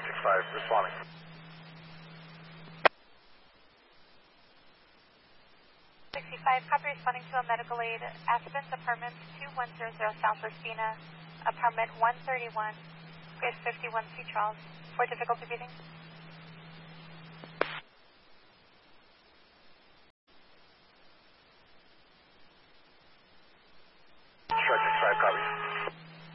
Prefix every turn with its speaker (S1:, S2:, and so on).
S1: 565 responding.
S2: 65, copy, responding to a medical aid, Aspen's Apartments, 2100 South Listina, apartment 131, grid 51, C. Charles, for difficulty breathing.